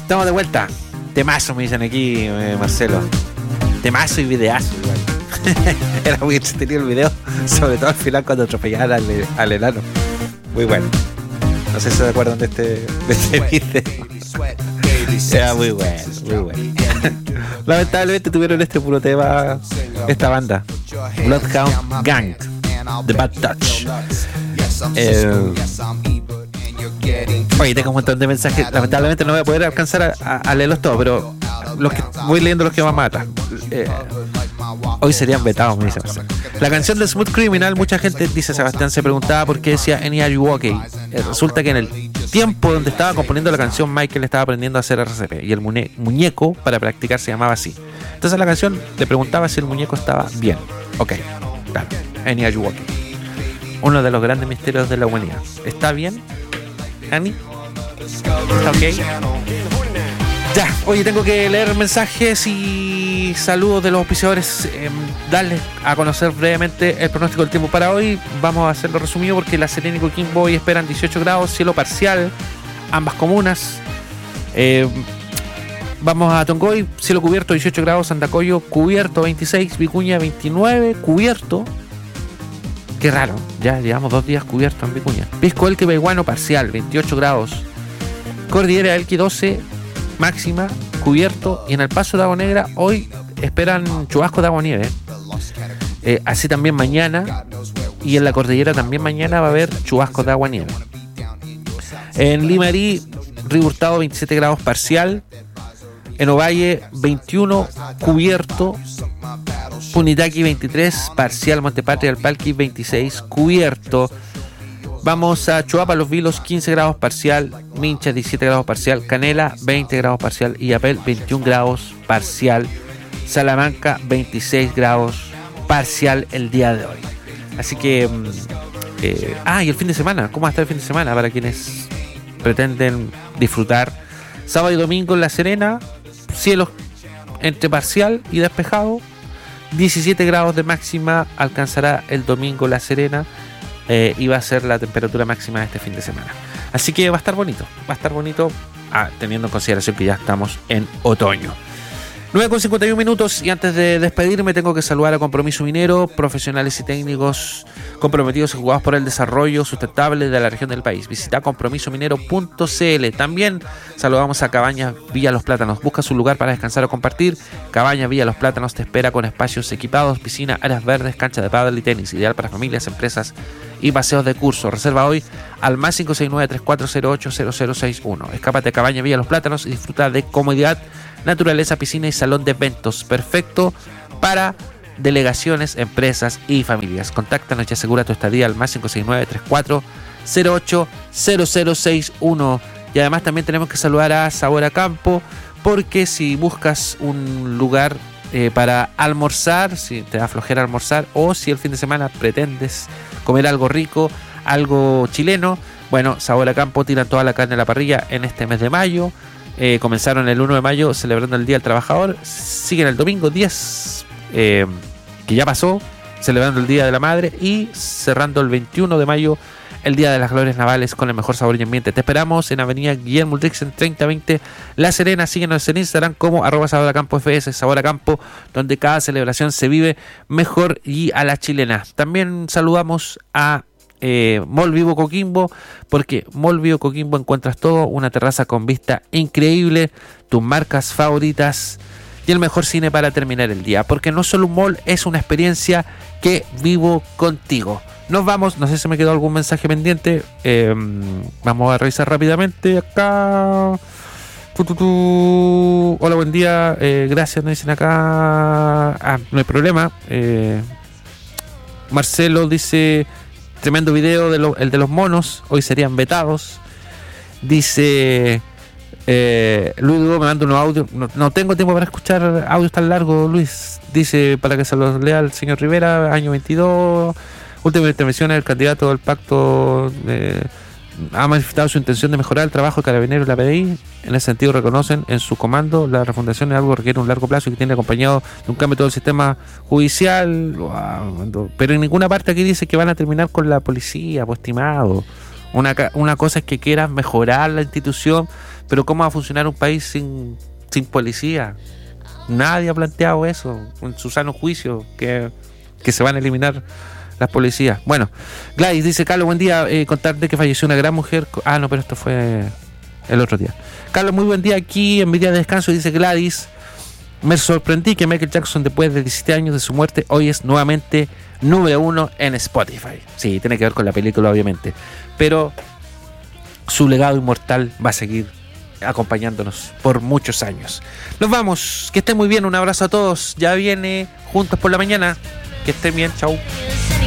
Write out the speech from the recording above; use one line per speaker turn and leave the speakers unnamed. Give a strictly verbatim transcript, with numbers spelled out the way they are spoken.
Estamos de vuelta. Temazo, me dicen aquí, eh, Marcelo. Temazo y videazo igual. Era muy entretenido el video, sobre todo al final cuando atropellaban al, al enano. Muy bueno. No sé si se acuerdan de este, de este video. Era muy bueno, muy bueno. Lamentablemente tuvieron este puro tema esta banda, Bloodhound Gang, The Bad Touch. Eh, Oye, tengo un montón de mensajes. Lamentablemente no voy a poder alcanzar a, a, a leerlos todos, pero los que voy leyendo los que más matan. Eh, hoy serían vetados, me dice Marcelo. La canción de Smooth Criminal, mucha gente, dice Sebastián, se preguntaba por qué decía Any Are You Okay. Eh, resulta que en el tiempo donde estaba componiendo la canción, Michael estaba aprendiendo a hacer R C P y el muñe- muñeco para practicar se llamaba así. Entonces la canción le preguntaba si el muñeco estaba bien. Ok, claro. Any Are You Okay. Uno de los grandes misterios de la humanidad. ¿Está bien, Annie? ¿Está ok? Ya, oye, tengo que leer mensajes y saludos de los auspiciadores. Eh, darles a conocer brevemente el pronóstico del tiempo para hoy. Vamos a hacerlo resumido porque La Serena y Coquimbo hoy esperan dieciocho grados, cielo parcial, ambas comunas. Eh, vamos a Tongoy, cielo cubierto, dieciocho grados, Andacoyo, cubierto, veintiséis, Vicuña, veintinueve, cubierto. Qué raro, ya llevamos dos días cubiertos en Vicuña. Pisco Elqui Baiguano parcial, veintiocho grados. Cordillera Elqui doce, máxima, cubierto. Y en el Paso de Agua Negra hoy esperan chubascos de agua nieve. Eh, así también mañana. Y en la cordillera también mañana va a haber chubascos de agua nieve. En Limarí, Río Hurtado, veintisiete grados parcial. En Ovalle, veintiuno, cubierto. Punitaqui, veintitrés, parcial. Montepatria, Alpalqui, veintiséis, cubierto. Vamos a Choapa, Los Vilos, quince grados parcial. Minchas, diecisiete grados parcial. Canela, veinte grados parcial. Y Apel, veintiún grados parcial. Salamanca, veintiséis grados parcial el día de hoy. Así que... Eh, ah, y el fin de semana. ¿Cómo va a estar el fin de semana para quienes pretenden disfrutar? Sábado y domingo en La Serena, cielos entre parcial y despejado. diecisiete grados de máxima alcanzará el domingo La Serena. Eh, y va a ser la temperatura máxima de este fin de semana. Así que va a estar bonito, va a estar bonito, ah, teniendo en consideración que ya estamos en otoño. nueve con cincuenta y uno minutos, y antes de despedirme tengo que saludar a Compromiso Minero, profesionales y técnicos comprometidos y jugados por el desarrollo sustentable de la región del país. Visita compromiso minero punto c l. También saludamos a Cabañas Villa Los Plátanos. Busca su lugar para descansar o compartir. Cabañas Villa Los Plátanos te espera con espacios equipados, piscina, áreas verdes, cancha de pádel y tenis, ideal para familias, empresas y paseos de curso. Reserva hoy al más cinco seis nueve, tres cuatro cero ocho, cero cero seis uno. Escápate a Cabaña Villa Los Plátanos y disfruta de comodidad, naturaleza, piscina y salón de eventos. Perfecto para delegaciones, empresas y familias. Contáctanos y asegura tu estadía al más cinco seis nueve, tres cuatro cero ocho, cero cero seis uno. Y además también tenemos que saludar a Sabor a Campo, porque si buscas un lugar eh, para almorzar, si te da flojera almorzar, o si el fin de semana pretendes comer algo rico, algo chileno, bueno, Sabor a Campo tiran toda la carne a la parrilla en este mes de mayo. Eh, comenzaron el uno de mayo celebrando el Día del Trabajador, siguen el domingo diez, eh, que ya pasó, celebrando el Día de la Madre, y cerrando el veintiuno de mayo el Día de las Glorias Navales con el mejor sabor y ambiente. Te esperamos en Avenida Guillermo Ulrich en treinta veinte La Serena. Síguenos en Instagram como arroba Sabor a Campo F S, Sabor a Campo, donde cada celebración se vive mejor y a la chilena. También saludamos a Eh, Mall Vivo Coquimbo, porque Mall Vivo Coquimbo encuentras todo, una terraza con vista increíble, tus marcas favoritas y el mejor cine para terminar el día, porque no solo un mall, es una experiencia que vivo contigo. Nos vamos, no sé si me quedó algún mensaje pendiente, eh, vamos a revisar rápidamente acá. Tu, tu, tu. Hola, buen día, eh, gracias, nos dicen acá. Ah, no hay problema. eh, Marcelo dice: tremendo video, de lo, el de los monos, hoy serían vetados. Dice eh, Luis Hugo, me manda unos audios. No, no tengo tiempo para escuchar audios tan largos, Luis. Dice, para que se los lea el señor Rivera, año veintidós. Última intervención, el candidato del pacto eh, ha manifestado su intención de mejorar el trabajo de Carabineros y la P D I. En ese sentido, reconocen en su comando la refundación es algo que requiere un largo plazo y que tiene acompañado de un cambio de todo el sistema judicial. Pero en ninguna parte aquí dice que van a terminar con la policía, pues, estimado. Una, una cosa es que quieran mejorar la institución, Pero ¿cómo va a funcionar un país sin, sin policía? Nadie ha planteado eso en su sano juicio, que, que se van a eliminar las policías. Bueno, Gladys dice: Carlos, buen día, eh, contarte que falleció una gran mujer. Ah, no, pero esto fue el otro día. Carlos, muy buen día aquí en mi día de descanso, dice Gladys. Me sorprendí que Michael Jackson, después de diecisiete años de su muerte, hoy es nuevamente número uno en Spotify. Sí, tiene que ver con la película, obviamente, pero su legado inmortal va a seguir acompañándonos por muchos años. Nos vamos, que estén muy bien, un abrazo a todos. Ya viene Juntos por la Mañana. Que estén bien, chau.